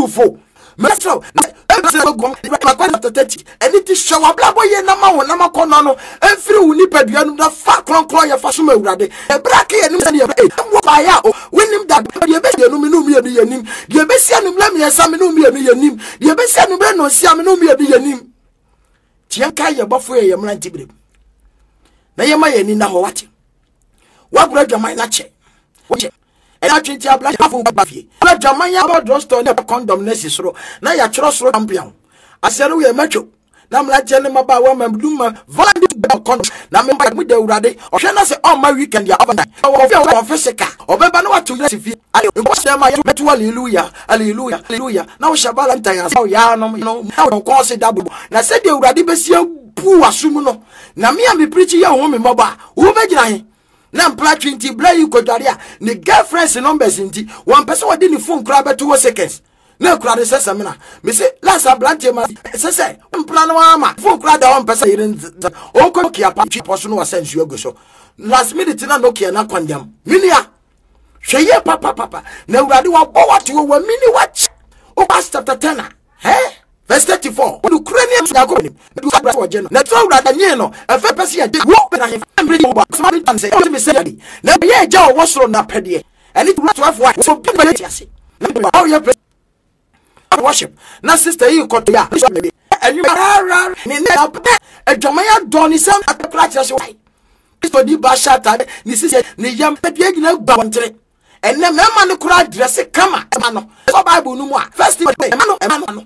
you for. Metro, after 30, and it is show a black boy and Nama Conano, and through Nipedian, the fat cloncloy for Sumer Rade, a bracky and win him that the Bessia nim, the Bessia Lamia Saminumia nim, the Bessia Numeno Saminumia nim. Tiankaya Buffet, a man tibrim. Nayama in Nahawati. What would your mind not check? And I treat your black half Buffy. But Jamaya about drugstore never condom necessary. Now your trust champion. I said, we are metro. Now I'm like telling about woman, Bloomer, volunteer condom. Now I'm with the Rade, or shall I say, oh, my weekend, your overnight. Or Fessica, or Bebano to let if you was there, my metal, hallelujah, hallelujah, hallelujah. Now Shabalantine, so Yanum, now don't cause it double. Now said the Radibesio, poor Sumuno. Now me and me preaching your home in Moba, who made na mplatri nti bla yi kodaria ni girlfriends numbers nti one person wadi ni phone kra beto 2 seconds na kra de sesa me na me say last ablantie ma sese mpla no ama phone kra da one person yirin o ko kia pa chi poso no wasen su ego so last minute na no kia na kwandam minia hweye papa na urade wa bo wate wo mini watch o past chapter 10 verse 34 Ukrainians are going to have general. That's all that I know. A fair person did walk and I'm reading about somebody and say, let me say, let me hear Joe was on that pedie. And it was have what so people how you worship. Now, sister, you got to maybe. And you are a Jamaya Donny some at the practice. This for the Bashata, this is a young pedie boundary. And the man cried dress a kama emano. So Bible no more. First emano.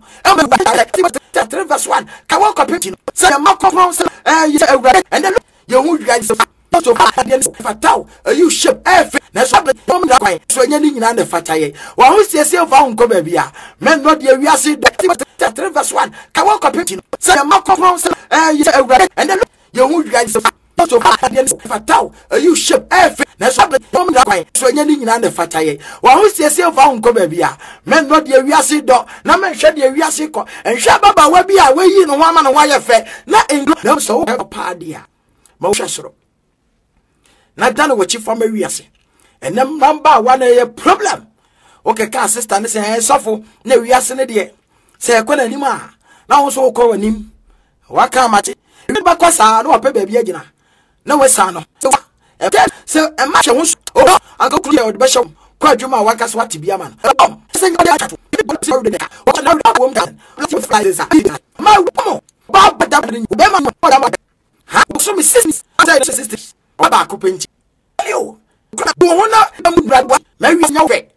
Verse 1. Kawaka Pitin. Say a macron and then you guys so fatao. You ship every that's what the so any in the fataye. Well, who's yourself on Cobebia? Men not the we see that verse 1. Kawaka Pitin. Say a macron and then you guys so fatao. You ship every that's what the so any in the fataye. Well, who's yourself on Cobebia? Men not the we see dog. Na men shed the we see and Shababa will be away in one man wire fair. Not in no so have a pardia. Moshasro. Not done what you from a reason. And then number one a problem. Okay, can sister and say, suffer, no, we are sending say a queen anymore. Now so call him. What come at it? Back was no baby again. No, son. So a match was oh, I go clear the bishop. Quite you my work as what to be a man. Oh, sing that. What another woman? Let's fly this. My woman. Bob, but that so my sisters. What about Copinch? You. Mary is no way.